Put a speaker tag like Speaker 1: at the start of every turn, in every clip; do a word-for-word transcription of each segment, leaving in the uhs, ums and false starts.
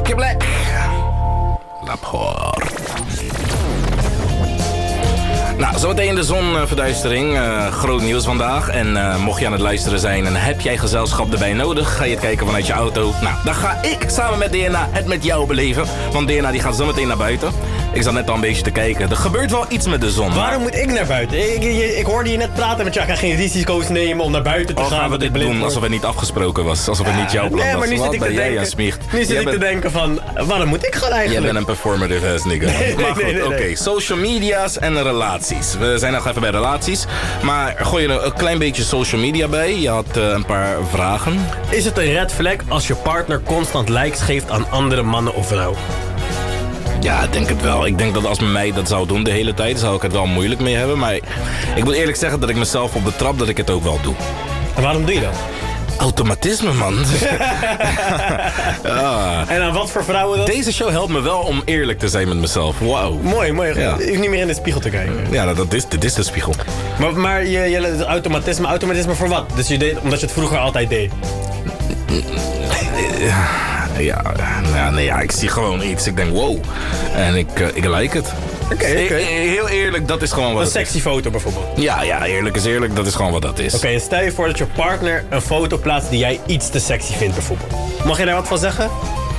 Speaker 1: Rocky Black. Laphor. Nou, zometeen de zonverduistering. Uh, groot nieuws vandaag. En uh, mocht je aan het luisteren zijn en heb jij gezelschap erbij nodig, ga je het kijken vanuit je auto. Nou, dan ga ik samen met D N A het met jou beleven. Want D N A die gaat zometeen naar buiten. Ik zat net al een beetje te kijken. Er gebeurt wel iets met de zon.
Speaker 2: Waarom moet ik naar buiten? Ik, ik, ik hoorde je net praten met jou. Ik ga geen risico's nemen om naar buiten te
Speaker 1: oh,
Speaker 2: gaan.
Speaker 1: gaan we dit doen wordt. Alsof het niet afgesproken was. Alsof het niet jouw plan
Speaker 2: nee,
Speaker 1: was.
Speaker 2: maar nu zit ik te denken, nu zit ik
Speaker 1: bent...
Speaker 2: te denken van, waarom moet ik gaan eigenlijk?
Speaker 1: Jij bent een performative ass nigga.
Speaker 2: Nee,
Speaker 1: maar goed,
Speaker 2: nee, nee,
Speaker 1: oké.
Speaker 2: nee.
Speaker 1: Okay. Social media's en relaties. We zijn nog even bij relaties. Maar gooi je er een klein beetje social media bij. Je had uh, een paar vragen.
Speaker 2: Is het een red flag als je partner constant likes geeft aan andere mannen of vrouwen?
Speaker 1: Ja, ik denk het wel. Ik denk dat als mij dat zou doen de hele tijd, zou ik het wel moeilijk mee hebben. Maar ik moet eerlijk zeggen dat ik mezelf op de trap dat ik het ook wel doe.
Speaker 2: En waarom doe je dat?
Speaker 1: Automatisme, man.
Speaker 2: ja. En aan wat voor vrouwen dan?
Speaker 1: Deze show helpt me wel om eerlijk te zijn met mezelf. Wauw.
Speaker 2: Mooi, mooi. Ja. Je hoeft niet meer in de spiegel te kijken.
Speaker 1: Ja, dat is, dit is de spiegel.
Speaker 2: Maar, maar je, je, automatisme, automatisme voor wat? Dus je deed omdat je het vroeger altijd deed?
Speaker 1: Ja, ja, nee, ja, ik zie gewoon iets. Ik denk, wow. En ik, uh, ik like het.
Speaker 2: Oké, okay, okay.
Speaker 1: Heel eerlijk, dat is gewoon wat
Speaker 2: een sexy is. Foto bijvoorbeeld.
Speaker 1: Ja, ja, eerlijk is eerlijk, dat is gewoon wat dat is.
Speaker 2: Oké, okay, en stel je voor dat je partner een foto plaatst die jij iets te sexy vindt bijvoorbeeld. Mag je daar wat van zeggen?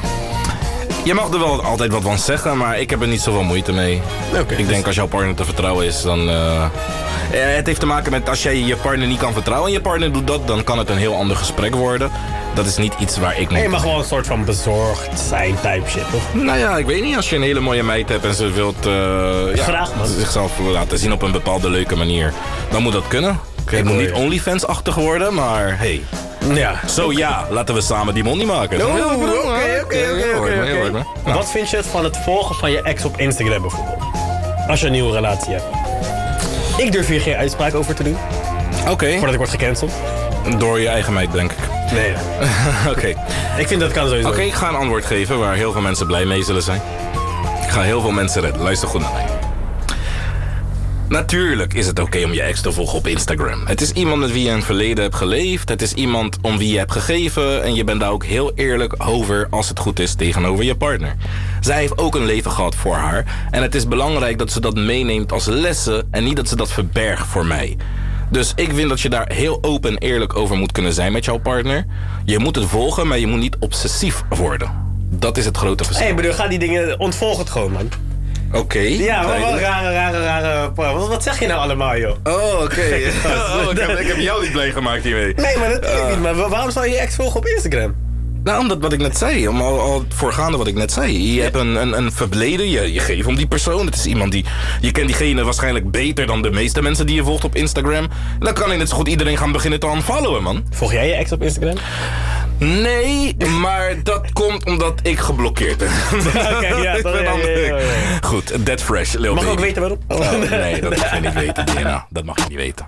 Speaker 1: Je mag er wel altijd wat van zeggen, maar ik heb er niet zoveel moeite mee. Okay, ik dus... denk als jouw partner te vertrouwen is, dan... Uh... Het heeft te maken met als jij je partner niet kan vertrouwen en je partner doet dat, dan kan het een heel ander gesprek worden. Dat is niet iets waar ik...
Speaker 2: Nee, je mag gewoon een soort van bezorgd zijn type shit, toch?
Speaker 1: Nou ja, ik weet niet. Als je een hele mooie meid hebt en ze wilt... Uh, ja,
Speaker 2: graag, man.
Speaker 1: Zichzelf laten zien op een bepaalde leuke manier, dan moet dat kunnen. Het moet niet OnlyFans-achtig worden, maar hey.
Speaker 2: Ja.
Speaker 1: Zo so, ja, laten we samen die money maken.
Speaker 2: Oké, oké, oké. Wat vind je het van het volgen van je ex op Instagram bijvoorbeeld? Als je een nieuwe relatie hebt. Ik durf hier geen uitspraak over te doen.
Speaker 1: Oké. Okay.
Speaker 2: Voordat ik word gecanceld.
Speaker 1: Door je eigen meid, denk ik.
Speaker 2: Nee.
Speaker 1: Oké. Okay.
Speaker 2: Ik vind dat kan sowieso.
Speaker 1: Oké, okay, ik ga een antwoord geven waar heel veel mensen blij mee zullen zijn. Ik ga heel veel mensen redden. Luister goed naar mij. Natuurlijk is het oké okay om je ex te volgen op Instagram. Het is iemand met wie je in het verleden hebt geleefd. Het is iemand om wie je hebt gegeven. En je bent daar ook heel eerlijk over als het goed is tegenover je partner. Zij heeft ook een leven gehad voor haar. En het is belangrijk dat ze dat meeneemt als lessen en niet dat ze dat verbergt voor mij. Dus ik vind dat je daar heel open en eerlijk over moet kunnen zijn met jouw partner. Je moet het volgen, maar je moet niet obsessief worden. Dat is het grote verschil.
Speaker 2: Hé, hey, bedoel, ga die dingen... Ontvolg het gewoon, man.
Speaker 1: Oké. Okay,
Speaker 2: ja, maar wel rare, rare, rare... Wat, wat zeg je nou allemaal, joh?
Speaker 1: Oh, oké. Okay. Oh, ik, heb, ik heb jou niet blij gemaakt hiermee.
Speaker 2: Nee, maar dat uh. niet. Maar waarom zou je je ex volgen op Instagram?
Speaker 1: Nou, omdat wat ik net zei. Om al, al het voorgaande wat ik net zei. Je hebt een, een, een verleden, je, je geeft om die persoon. Het is iemand die... Je kent diegene waarschijnlijk beter dan de meeste mensen die je volgt op Instagram. Dan kan je net zo goed iedereen gaan beginnen te unfollowen, man.
Speaker 2: Volg jij je ex op Instagram?
Speaker 1: Nee, maar dat komt omdat ik geblokkeerd ben.
Speaker 2: Oké, okay, ja, dat ja, ja, ja, ja.
Speaker 1: Goed, dead fresh, Lil
Speaker 2: Mag
Speaker 1: baby.
Speaker 2: ik ook weten waarom?
Speaker 1: Oh, nee, dat mag je niet weten, Diana. Dat mag je niet weten.